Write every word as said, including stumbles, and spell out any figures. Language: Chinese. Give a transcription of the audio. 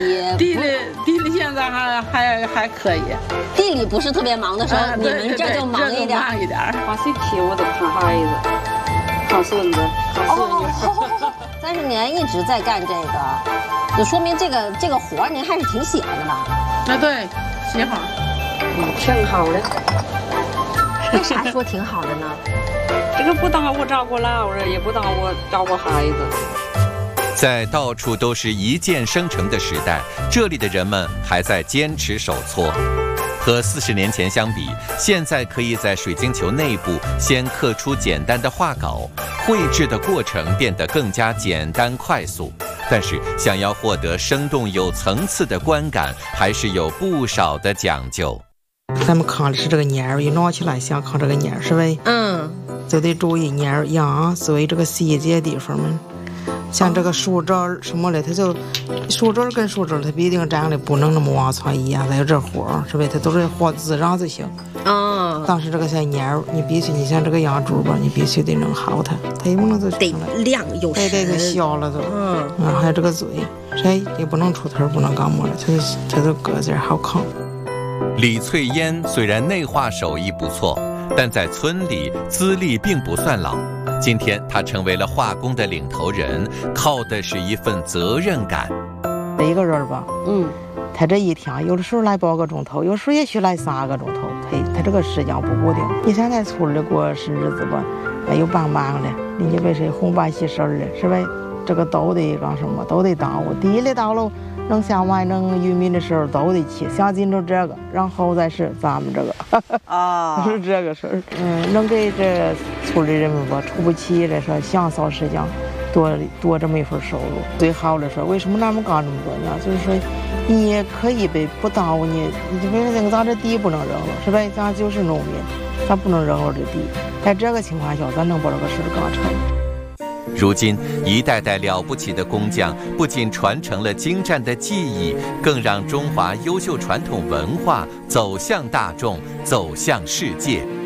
地里地里现在还还还可以， 地里不是特别忙的时候，啊、你们这就忙一点。 忙一点。 花水皮我都看孩子，看孙子，看孙女。 哦，三十年一直在干这个，就说明这个这个活您还是挺喜欢的吧？ 啊，对，喜欢。 嗯，挺好的。 为啥说挺好的呢？ 这个不耽误照顾老人，也不耽误照顾孩子。 在到处都是一键生成的时代，这里的人们还在坚持手搓。和四十年前相比，现在可以在水晶球内部先刻出简单的画稿，绘制的过程变得更加简单快速。但是，想要获得生动有层次的观感，还是有不少的讲究。 咱们看的是这个眼儿，一拿起来想看这个眼儿，是呗？ 嗯， 就得注意眼儿样，所以这个细节地方嘛。像这个树枝儿什么的，它就树枝儿跟树枝儿，它必定长得不能那么往前一样，它有这火，是吧？它都是画自然就行。 嗯。 但是这个像眼儿，你必须，你像这个样珠吧，你必须得弄好它，它也不能就得亮有神。 对对，给削了都。 嗯。 嗯，还有这个嘴，谁也不能出头，不能干么了，它它都个子好看。 李翠烟虽然内画手艺不错，但在村里资历并不算老。今天他成为了画工的领头人，靠的是一份责任感。 一个人吧， 嗯， 他这一天有的时候来八个钟头，有时候也许来三个钟头，他他这个时间不固定。你现在村里过是日子吧，又帮忙的，邻居为谁红白喜事的，是呗？这个都得干什么，都得耽误。地里到了能下麦能渔民的时候都得去，想紧着这个，然后再是咱们这个啊，是这个事儿。嗯，能给这村里人们吧出不起这说想少时间，多多这么一份收入。最好的说，为什么咱们干这么多年？就是说，你也可以呗，不耽误你。你比如说咱这地不能扔了，是呗？咱就是农民，咱不能扔了这地。在这个情况下，咱能把这个事干成。 如今，一代代了不起的工匠不仅传承了精湛的技艺，更让中华优秀传统文化走向大众，走向世界。